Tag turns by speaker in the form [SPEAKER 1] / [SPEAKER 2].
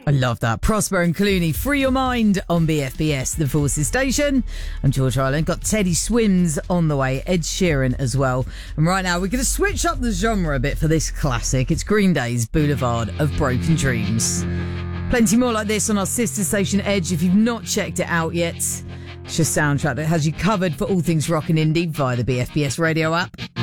[SPEAKER 1] I love that. Prosper and Clooney, Free Your Mind on BFBS, the Forces Station. I'm George Ireland. Got Teddy Swims on the way, Ed Sheeran as well. And right now we're going to switch up the genre a bit for this classic. It's Green Day's Boulevard of Broken Dreams. Plenty more like this on our sister station Edge. If you've not checked it out yet, it's your soundtrack that has you covered for all things rock and indie via the BFBS radio app.